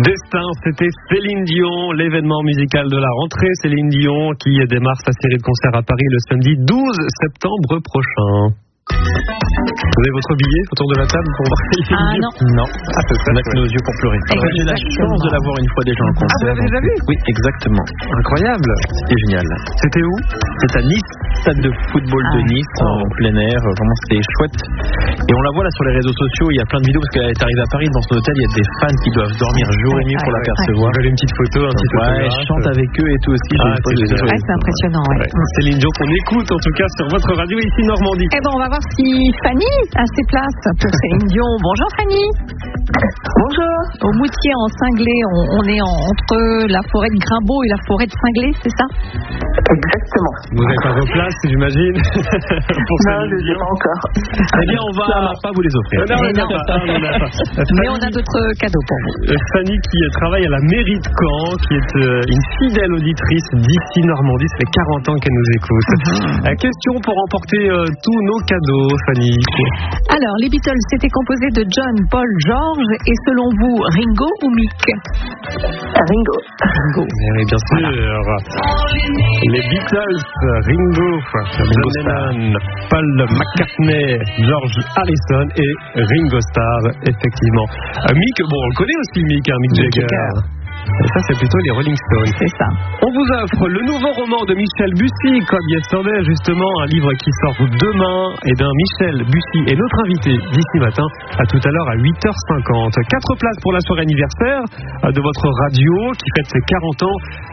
Destin, c'était Céline Dion, l'événement musical de la rentrée. Céline Dion qui démarre sa série de concerts à Paris le samedi 12 septembre prochain. Vous avez votre billet autour de la table pour voir Céline Dion? Non. On a que nos yeux pour pleurer. J'ai eu la chance de la voir une fois déjà en concert. Vous l'avez déjà vu? Oui, exactement. Incroyable. C'était génial. C'était où? C'est à Nice, stade de football de Nice, en plein air. Vraiment, c'était chouette. Et on la voit là sur les réseaux sociaux. Il y a plein de vidéos parce qu'elle est arrivée à Paris dans son hôtel. Il y a des fans qui doivent dormir jour et nuit pour l'apercevoir. Vous avez une petite photo, un petit peu. Ouais, je chante avec eux et tout aussi. C'est impressionnant. Ouais. Céline Dion qu'on écoute en tout cas sur votre radio ici Normandie. Eh ben, on va voir si Fanny a ses places pour Céline Dion. Bonjour Fanny. Bonjour. Au Moutier en Cinglé, on est entre la forêt de Grimbaud et la forêt de Cinglé, c'est ça? Exactement. Vous n'avez pas vos places, j'imagine? Non, je ne sais pas encore. Eh bien, on va pas vous les offrir. Mais on a d'autres cadeaux pour vous. Fanny qui travaille à la mairie de Caen, qui est une fidèle auditrice d'ici Normandie. Ça fait 40 ans qu'elle nous écoute. Question pour remporter tous nos cadeaux, Fanny. Alors, les Beatles, c'était composé de John, Paul, George et selon vous, Ringo ou Mick? Ringo. Oui, bien sûr. Les Beatles, Ringo Lennon, Paul McCartney, George Harrison et Ringo Starr, effectivement. Mick, bon, on le connaît aussi, Mick Jagger. Et ça, c'est plutôt les Rolling Stones. C'est ça. On vous offre le nouveau roman de Michel Bussy, Comme Yesterday, justement, un livre qui sort demain et d'un Michel Bussy est notre invité d'ici matin, à tout à l'heure à 8h50. 4 places pour la soirée anniversaire de votre radio qui fête ses 40 ans.